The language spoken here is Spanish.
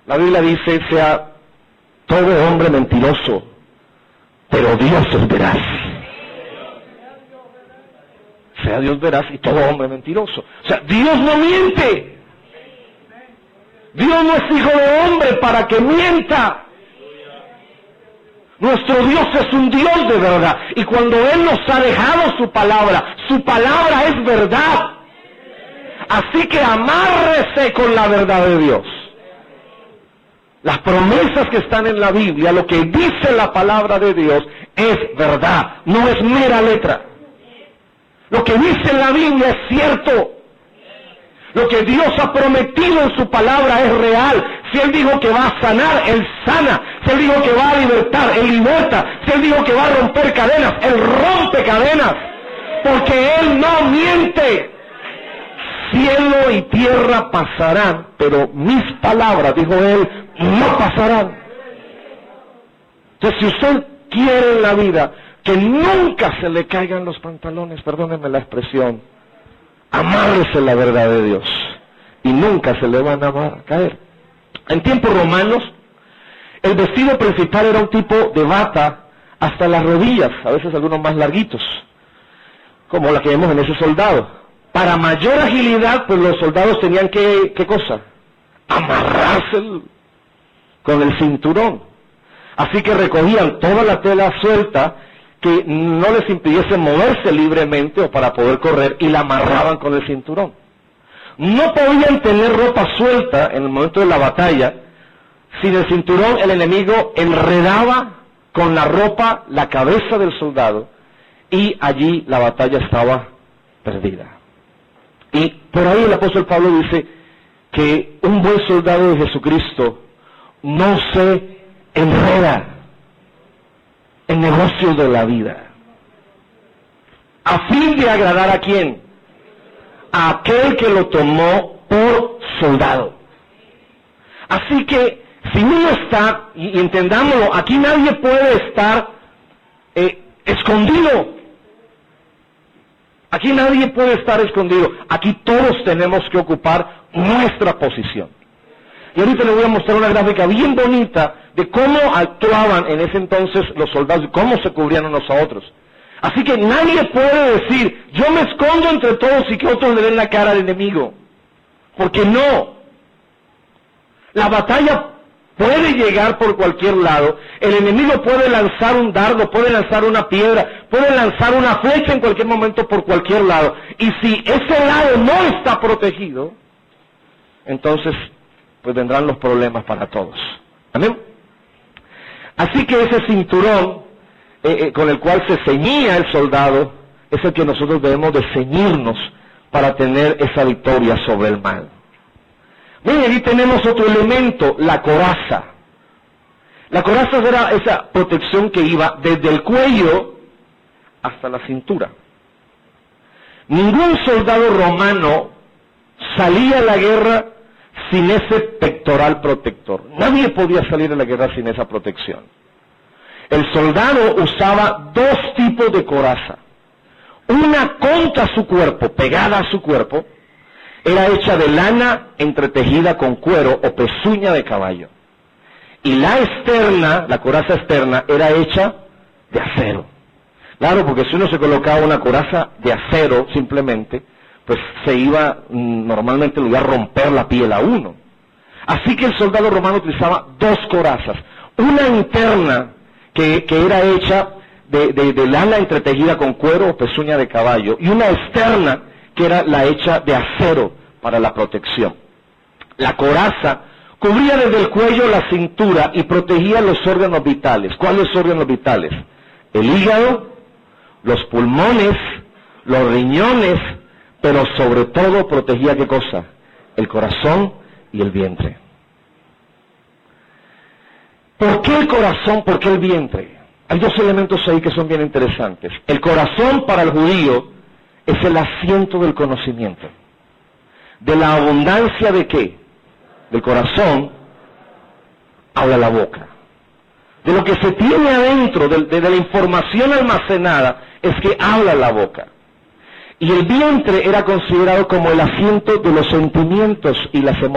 La Biblia dice, sea todo hombre mentiroso, pero Dios es veraz. Sea Dios veraz y todo hombre mentiroso. O sea, Dios no miente. Dios no es hijo de hombre para que mienta. Nuestro Dios es un Dios de verdad. Y cuando Él nos ha dejado su palabra es verdad. Así que amárrese con la verdad de Dios. Las promesas que están en la Biblia, lo que dice la palabra de Dios, es verdad, no es mera letra. Lo que dice en la Biblia es cierto. Lo que Dios ha prometido en su palabra es real. Si Él dijo que va a sanar, Él sana. Si Él dijo que va a libertar, Él liberta. Si Él dijo que va a romper cadenas, Él rompe cadenas. Porque Él no miente. Cielo y tierra pasarán, pero mis palabras, dijo Él, no pasarán. Entonces, si usted quiere en la vida que nunca se le caigan los pantalones, perdónenme la expresión, amárrese la verdad de Dios y nunca se le van a caer. En tiempos romanos, el vestido principal era un tipo de bata hasta las rodillas, a veces algunos más larguitos, como la que vemos en ese soldado. Para mayor agilidad, pues los soldados tenían que, ¿qué cosa? Amarrarse con el cinturón. Así que recogían toda la tela suelta que no les impidiese moverse libremente o para poder correr y la amarraban con el cinturón. No podían tener ropa suelta en el momento de la batalla. Sin el cinturón el enemigo enredaba con la ropa la cabeza del soldado y allí la batalla estaba perdida. Y por ahí el apóstol Pablo dice que un buen soldado de Jesucristo no se enreda en negocios de la vida. ¿A fin de agradar a quién? A aquel que lo tomó por soldado. Así que si uno está, y entendámoslo, aquí nadie puede estar escondido. Aquí nadie puede estar escondido. Aquí todos tenemos que ocupar nuestra posición. Y ahorita les voy a mostrar una gráfica bien bonita de cómo actuaban en ese entonces los soldados y cómo se cubrían unos a otros. Así que nadie puede decir, yo me escondo entre todos y que otros le den la cara al enemigo. Porque no. La batalla puede llegar por cualquier lado. El enemigo puede lanzar un dardo, puede lanzar una piedra, puede lanzar una flecha en cualquier momento por cualquier lado. Y si ese lado no está protegido, entonces pues vendrán los problemas para todos. ¿Amén? Así que ese cinturón con el cual se ceñía el soldado es el que nosotros debemos de ceñirnos para tener esa victoria sobre el mal. Miren, aquí tenemos otro elemento, la coraza. La coraza era esa protección que iba desde el cuello hasta la cintura. Ningún soldado romano salía a la guerra sin ese pectoral protector. Nadie podía salir a la guerra sin esa protección. El soldado usaba dos tipos de coraza. Una contra su cuerpo, pegada a su cuerpo, era hecha de lana entretejida con cuero o pezuña de caballo. Y la externa, la coraza externa, era hecha de acero. Claro, porque si uno se colocaba una coraza de acero simplemente, pues se iba normalmente en lugar de romper la piel a uno. Así que el soldado romano utilizaba dos corazas. Una interna que era hecha de lana entretejida con cuero o pezuña de caballo, y una externa que era la hecha de acero para la protección. La coraza cubría desde el cuello la cintura y protegía los órganos vitales. ¿Cuáles órganos vitales? El hígado, los pulmones, los riñones, pero sobre todo protegía ¿qué cosa? El corazón y el vientre. ¿Por qué el corazón? ¿Por qué el vientre? Hay dos elementos ahí que son bien interesantes. El corazón para el judío es el asiento del conocimiento. De la abundancia de ¿qué? Del corazón habla la boca. De lo que se tiene adentro, de la información almacenada, es que habla la boca. Y el vientre era considerado como el asiento de los sentimientos y las emociones.